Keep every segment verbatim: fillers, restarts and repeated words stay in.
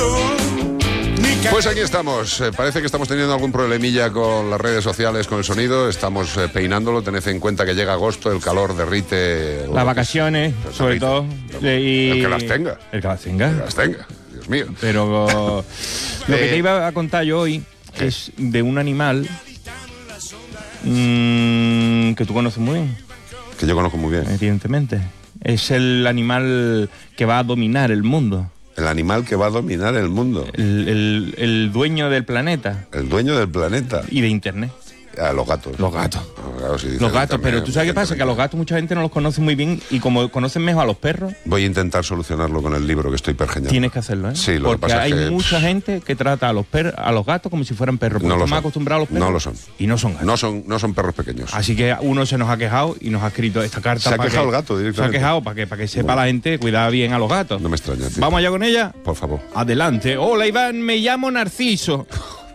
Pues aquí estamos. Eh, parece que estamos teniendo algún problemilla con las redes sociales, con el sonido. Estamos eh, peinándolo. Tened en cuenta que llega agosto, el calor derrite... Las vacaciones, pues, sobre derrite. todo. Y... El que las tenga. El que las tenga. El que las tenga. Dios mío. Pero lo que Eh, te iba a contar yo hoy ¿qué? es de un animal mmm, que tú conoces muy bien, Que yo conozco muy bien. evidentemente. Es el animal que va a dominar el mundo. El animal que va a dominar el mundo. El, el, el dueño del planeta El dueño del planeta. y de internet. A los gatos. Los gatos. Ah, claro, si dices Los gatos, internet, pero tú sabes qué pasa, que a los gatos mucha gente no los conoce muy bien y como conocen mejor a los perros, Voy a intentar solucionarlo con el libro que estoy pergeñando. tienes que hacerlo, ¿eh? Sí, lo que Porque pasa hay es que, mucha gente que trata a los per a los gatos como si fueran perros, porque No lo estamos son. acostumbrados a los perros. No lo son. Y no son gatos. No son, no son perros pequeños. Así que uno se nos ha quejado y nos ha escrito esta carta. Se ha para quejado que- el gato Se ha directamente. quejado para que, para que sepa Bueno. la gente cuidar bien a los gatos. No me extraña, tío. ¿Vamos allá con ella? Por favor. Adelante. Hola, Iván, me llamo Narciso.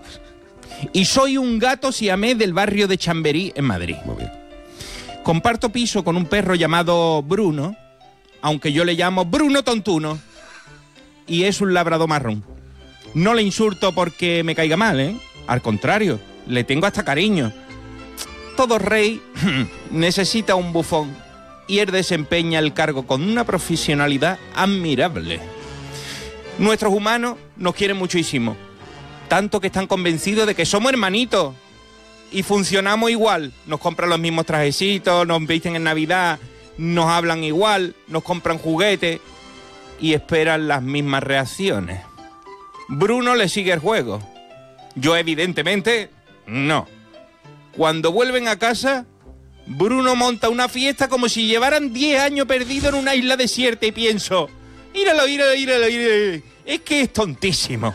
Y soy un gato siamés del barrio de Chamberí, en Madrid. Muy bien. Comparto piso con un perro llamado Bruno, aunque yo le llamo Bruno Tontuno, y es un labrador marrón. No le insulto porque me caiga mal, ¿eh? Al contrario, le tengo hasta cariño. Todo rey necesita un bufón, y él desempeña el cargo con una profesionalidad admirable. Nuestros humanos nos quieren muchísimo, tanto que están convencidos de que somos hermanitos y funcionamos igual. Nos compran los mismos trajecitos, nos visten en Navidad, nos hablan igual, nos compran juguetes y esperan las mismas reacciones. Bruno le sigue el juego. Yo, evidentemente, no. Cuando vuelven a casa, Bruno monta una fiesta como si llevaran diez años perdido en una isla desierta y pienso, íralo, íralo, íralo, íralo. Es que es tontísimo.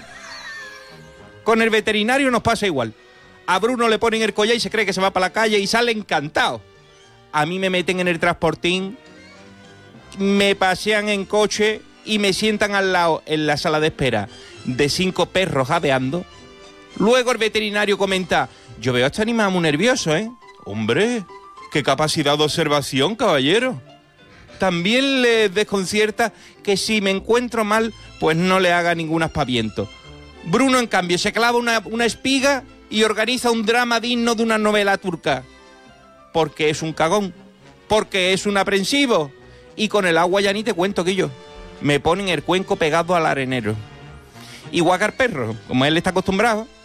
Con el veterinario nos pasa igual. A Bruno le ponen el collar y se cree que se va para la calle y sale encantado. A mí me meten en el transportín, me pasean en coche y me sientan al lado en la sala de espera de cinco perros jadeando. Luego el veterinario comenta, yo veo a este animal muy nervioso, ¿eh? Hombre, qué capacidad de observación, caballero. También le desconcierta que si me encuentro mal, pues no le haga ningún aspaviento. Bruno, en cambio, se clava una, una espiga y organiza un drama digno de una novela turca. Porque es un cagón, porque es un aprensivo. Y con el agua ya ni te cuento, que yo. Me ponen el cuenco pegado al arenero. Igual que al perro, como él está acostumbrado,